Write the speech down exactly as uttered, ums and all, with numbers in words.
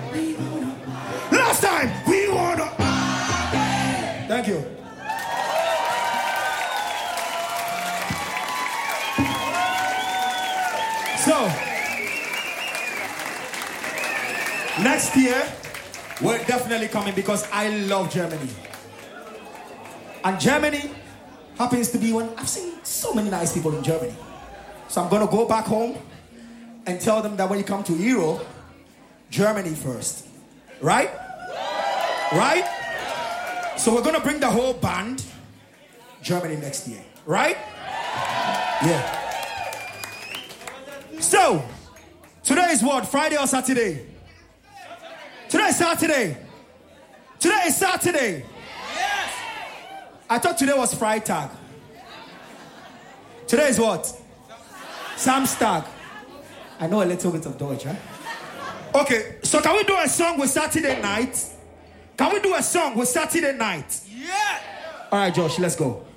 Last time, we wanna. Thank you. So, next year, we're definitely coming because I love Germany. And Germany happens to be one. I've seen so many nice people in Germany. So I'm going to go back home and tell them that when you come to Europe, Germany first. Right? Right? So we're going to bring the whole band, Germany next year. Right? Yeah. So, today is what? Friday or Saturday? Today is Saturday. Today is Saturday. Yes. I thought today was Freitag. Today is what? Samstag. I know a little bit of Deutsch, huh? Okay, so can we do a song with Saturday night? Can we do a song with Saturday night? Yeah. All right, Josh, let's go.